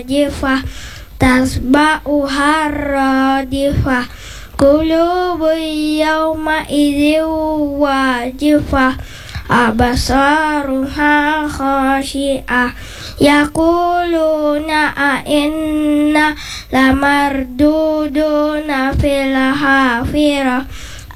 rajifah tasba'uha radifah qulubun yawma idzin wajifah abasaruha khashi'ah yaquluna a'inna lamarduduna fil hafirah